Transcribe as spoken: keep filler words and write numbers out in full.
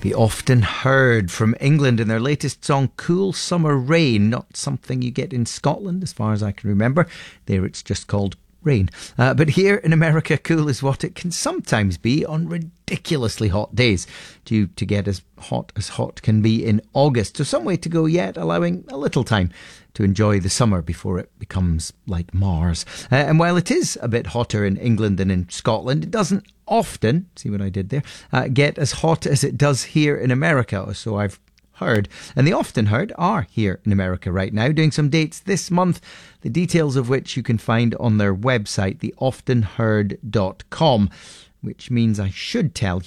The Often Heard from England in their latest song Cool Summer Rain. Not something you get in Scotland as far as I can remember. There it's just called rain. Uh, but here in America, cool is what it can sometimes be on ridiculously hot days, due to get as hot as hot can be in August. So some way to go yet, allowing a little time to enjoy the summer before it becomes like Mars. Uh, and while it is a bit hotter in England than in Scotland, it doesn't often, see what I did there, uh, get as hot as it does here in America, so I've heard. And the Often Heard are here in America right now, doing some dates this month, the details of which you can find on their website, the often heard dot com, which means I should tell